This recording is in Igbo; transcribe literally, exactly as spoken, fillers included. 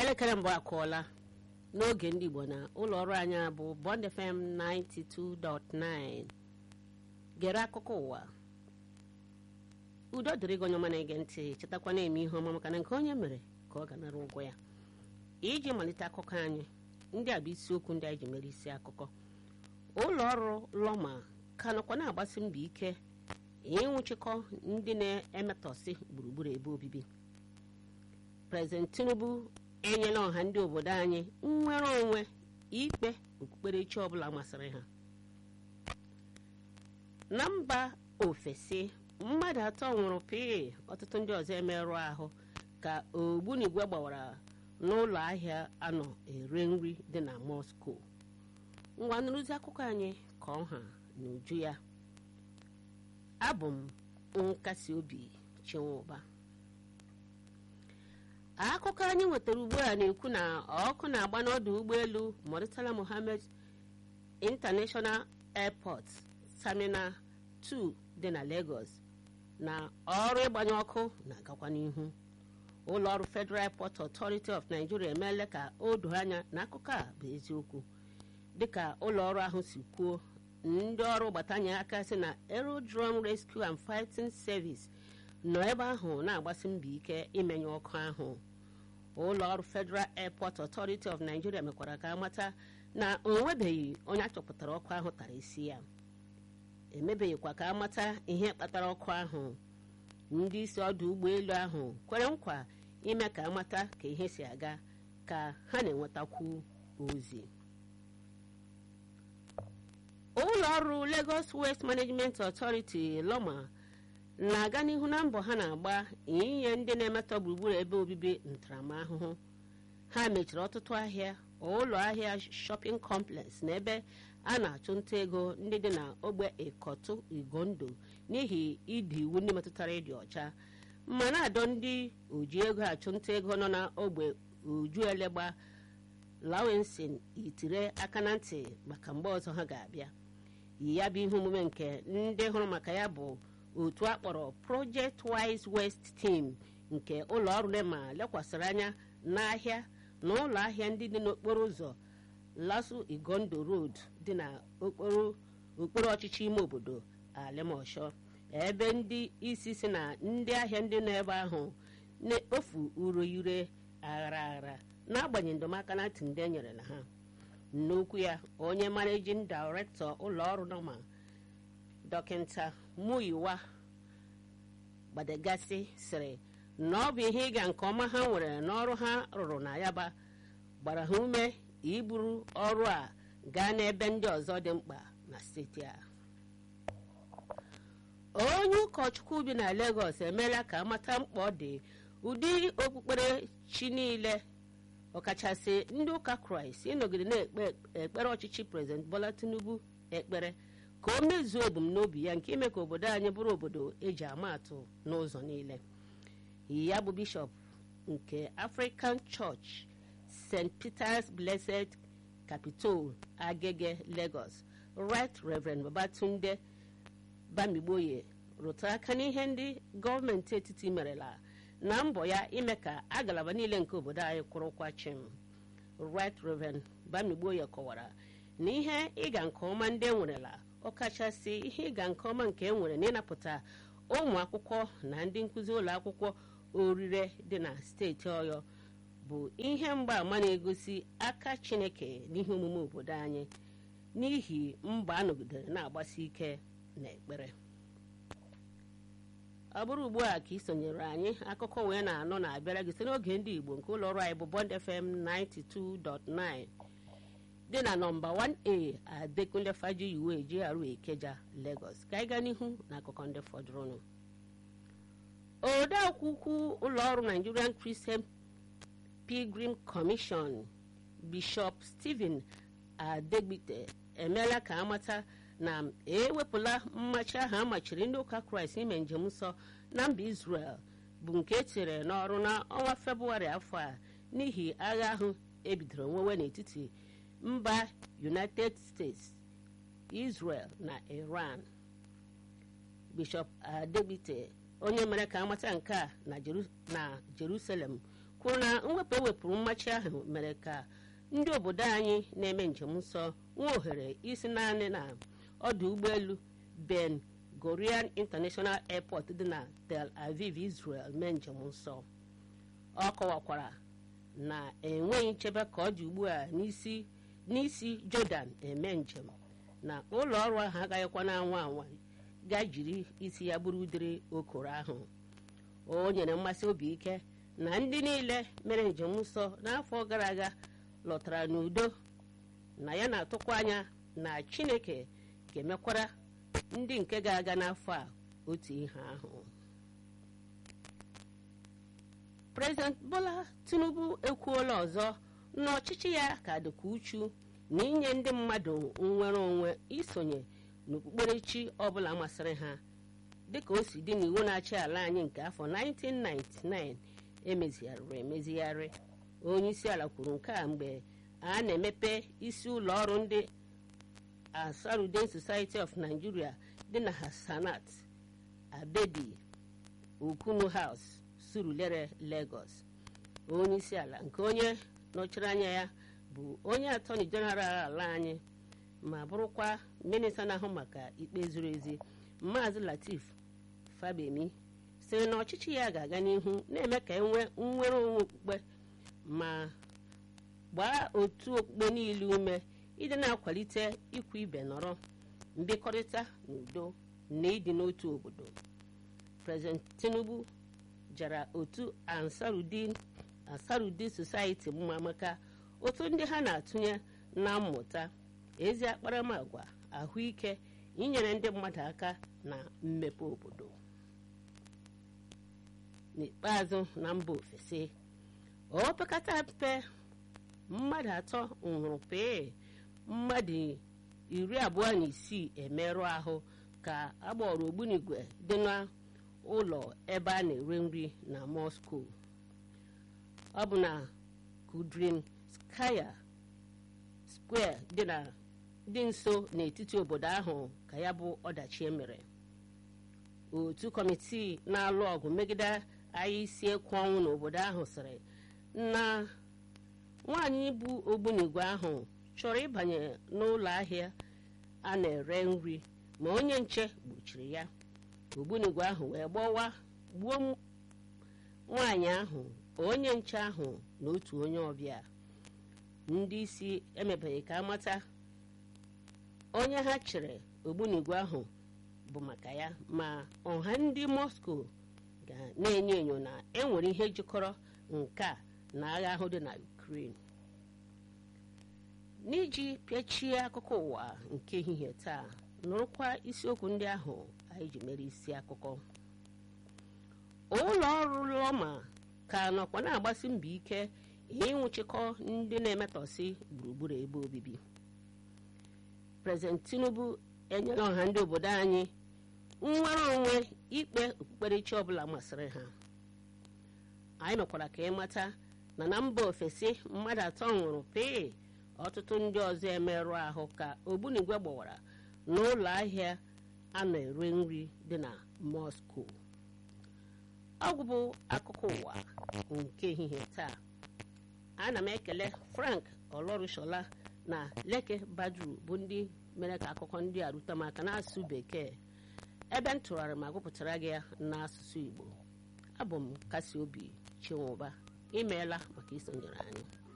elekere mbụ akụọla n'oge ndị Igbo na ụlọ ọrụ anyị bụ Bond F M ninety-two point nine. Gere akụkọ ụwa. Udo dịrị gị onye ọma na-ege ntị, chetakwa na-eme ihe ọma maka na nke onye mere ka ọ ga-anara ụgwọ ya. Iji malite akụkọ anyị, ndị a bụ isiokwu ndị anyị ji mere isi akụkọ. Ụlọ ọrụ Lọma ka nọkwa na-agbasi mbọ ike ịnwụchikọ ndị na-emetọsị gburugburu ebe obibi. President Tinubu enyela ọha ndị obodo anyị nnwere onwe ikpe okpukperechi ọbụla masịrị ha. Na mba ofesi, mmadụ atọ nwụrụ pịị, ọtụtụ ndị ọzọ emerụ ahụ ka ogbunigwe gbawara n'ụlọ ahịa anọ ere nri dị na Moscow. Ngwa nrụzi akụkọ anyị ka ọha n'uju ya. Abụ m nkasi obi Chinwụba. Akụkọ anyị nwetara ugbu a na-ekwu na ọkụ na-agba n'ọdụ ụgbọelu Murtala Mohammed International Airport Terminal two dị na Lagos, na ọrụ ịgbanye ọkụ na-agakwa n'ihu. Ụlọ ọrụ Federal Airport Authority of Nigeria emeela ka o doo anya na akụkọ a bụ eziokwu. Dịka ụlọ ọrụ ahụ si kwuo, ndị ọrụ gbatanye aka sị na Aerodrome Rescue and Fighting Service nọ ebe ahụ na-agbasi mbọ ike imenye ọkụ ahụ. Ụlọ ọrụ Federal Airport Authority of Nigeria mekwara ka amata na o nwebeghị onye achọpụtara ọkụ ahụ tara isi ya. Emebeghịkwa ka amata ihe kpatara ọkụ ahụ. Ndị isi ọdụ ụgbọelu ahụ kwere nkwa ime ka amata ka ihe si aga ka ha na-enwetakwu ozi. Ụlọ ọrụ Lagos Waste Management Authority Lọma na-aga n'ihu na mbọ ha na-agba inye ndị na-emetọ gburugburu ebe obibi ntaramahụhụ. Ha mechiri ọtụtụ ahịa, ụlọ ahịa shopping complex na ebe a na-achụ nta ego ndị dị na ogbe Ikotu Igondo n'ihi ịdị iwu ndị metụtara ịdị ọcha, ma na-adọ ndị oji ego achụ nta ego nọ na ogbe Ujuelegba Lawensin itire aka na ntị maka mgbe ọzọ ha ga-abịa. Ya bụ ihe omume nke ndị hụrụ maka ya bụ otu a kpọrọ Project Wise West Team nke ụlọ ọrụ Lema lekwasịrị anya n'ahịa na ụlọ ahịa ndị dị n'okporo ụzọ Lasu Igondo Road dị na okporo okporo ọchịchị ime obodo Alemosho, ebe ndị isi si na ndị ahịa ndị nọ ebe ahụ na-ekpofu ureire aghara aghara n'agbanyeghị ndụmọaka na ntị ndị e nyere na ha. N'okwu ya, onye managing director ụlọ ọrụ Noma Dọkịta Muyiwa Gbadegasị sịrị na ọ bụ ihe ịga nke ọma ha nwere n'ọrụ ha rụrụ na Yaba, gbara ha ume iburu ọrụ a gaa n'ebe ndị ọzọ dị mkpa na steeti a. Onye ụkọchukwu bi na Lagos emeela ka amata mkpa ọ dị ụdị okpukpere chi niile, ọkachasị ndị ụka Kraịst, ịnọgide na-ekpe ekpere ọchịchị President Bola Tinubu ekpere ka o mezuo ebumnobi ya nke ime ka obodo anyị bụrụ obodo eji ama atụ n'ụzọ niile. Ya bụ bishọp nke African Church Saint Peter's Blessed Capitol Agege Lagos, Right Reverend Babatunde Bamigboye, rụtụrụ aka n'ihe ndị gọọmenti etiti merela na mbọ ya ime ka agalaba niile nke obodo anyị kwụrụkwa chịm. Right Reverend Bamigboye kọwara na ihe ịga nke ọma ndị enwerela, ọkachasị ihe ịga nke ọma nke enwere n'ịnapụta ụmụ akwụkwọ na ndị nkụzi ụlọ akwụkwọ orire dị na steeti Ọyọ, bụ ihe mgbaàmà na-egosi aka Chineke n'ihe omume obodo anyị n'ihi mba anọgidere na-agbasi ike na ekpere. Ọ bụrụ ugbu a ka ị sonyere anyị, akụkọ wee na-anọ na-abịara gị site n'oge ndị Igbo nke ụlọ ọrụ anyị bụ Bond F M ninety-two point nine dị na nọmba one A Adekunle Fajiyiwe G R A Ikeja, Lagos. Ka anyị gaa n'ihu na akụkọ ndị fọdụrụnụ. Odeakwụkwọ ụlọ ọrụ Nigerian Christian Pilgrim Commission Bishop Stephen Adegbite emeela ka amata na ewepụla mmachi ahụ amachiri ndị ụka Kraịst ime njem nsọ na mba Israel, bụ nke etinyere n'ọrụ n'ọnwa Febụwarị afọ a n'ihi agha ahụ ebidoro nwewe n'etiti mba United States, Israel na Iran. Bishop Adegbite, onye mere ka amata nke a na Jerusalem, kwuru na mwepụ ewepụrụ mmachi ahụ mere ka ndị obodo anyị na-eme njem nsọ nwee ohere isi naanị na ọdụ ụgbọelu Ben Gurion International Airport dị na Tel Aviv, Israel mee njem nsọ. Ọ kọwakwara na enweghị nchebe ka ọ dị ugbu a n'isi n'isi Jordan eme njem, na ụlọ ọrụ ahụ agaghịkwa na-anwa anwa ga-jiri isi ya bụrụ udiri okoro ahụ. O nyere mmasị obi ike na ndị niile mere njem nsọ n'afọ gara aga lọtara n'udo, na ya na-atụkwa anya na Chineke ga-emekwara ndị nke ga-aga n'afọ a otu ihe ahụ. President Bola Tinubu ekwuola ọzọ na ọchịchị ya ka dịka uchu na inye ndị mmadụ nnwere onwe isonye n'okpukperechi ọbụla masịrị ha, dịka o si dị n'iwu na-achị ala anyị nke afọ nineteen ninety-nine emezigharịrị emezigharị. Onye isi ala kwuru nke a mgbe a na-emepe isi ụlọ ọrụ ndị Ansarudeen Society of Nigeria dị na Hassanat Abedi Okunu House, Surulere, Lagos. Onye isi ala nke onye nọchiri anya ya bụ onye atọni jeneral ala anyị ma bụrụkwa minista na-ahụ maka ikpe ziri ezi, Maazị Latif Fabemi, sịrị na ọchịchị ya ga-aga n'ihu na-eme ka enwee nnwere onwe okpukpe ma gbaa otu okpukpe niile ume ịdị na-akwalite ikwu ibe nọrọ, mbikọrịta n'udo na ịdị n'otu obodo. President Tinubu jara otu Ansarudeen Ansarudeen Society mma maka otu ndị ha na-atụnye na mmụta, ezi akparamagwa, ahụike, inyere ndị mmadụ aka na mmepe obodo. N'ikpeazụ, na mba ofesi, o pekata mpe mmadụ atọ nwụrụ pee mmadụ iri abụọ na isii emerụ ahụ ka agbọrọ ogbunigwe dị n'ụlọ ebe a na-ere nri na Moscow. Ọ bụ na Kudrinskaya Square dị na dị nso n'etiti obodo ahụ ka ya bụ ọdachi emere. Otu kọmitii na-alụ ọgụ megide agha isi ekwu ọnwụ n'obodo ahụ sịrị na nwaanyị bụ ogbunigwe ahụ chọrọ ịbanye n'ụlọ ahịa a na-ere nri ma onye nche gbochiri ya. Ogbunigwe ahụ wee gbawa gbuo nwaanyị ahụ, onye nche ahụ na otu onye ọbịa. Ndị isi emebeghị ka amata onye ha chere ogbunigwe ahụ bụ maka ya, ma ọha ndị Moscow ga na-enyo enyo na enwere ihe jikọrọ nke a na agha ahụ dị na Ukraine. N'iji pịachie akụkọ ụwa nke ehihie taa, nụrụkwa isiokwu ndị ahụ anyị ji mere isi akụkọ. Ụlọ ọrụ Lọma ka nọkwa na-agbasi mbọ ike ịnwụchikọ ndị na-emetọsị gburugburu ebe obibi. President Tinubu enyela ọha ndị obodo anyị nnwere onwe ikpe okpukperechi ọbụla masịrị ha. Anyị mekwara ka ịmata na na mba ofesi mmadụ atọ nwụrụ pee ọtụtụ ndị ọzọ emerụ ahụ ka ogbunigwe gbawara n'ụlọ ahịa a na-ere nri dị na Moscow. Ọgwụ bụ akụkọ ụwa nke ehihie taa. Ana m ekele Frank Olorushola na Leke Badru bụ ndị mere ka akụkọ ndị a rute m aka n'asụsụ Bekee, ebe m tụgharịrị ma gụpụtara gị n'asụsụ Igbo. Abụ m Kasi Obi Chinwụba. Imeela maka isonyere anyị.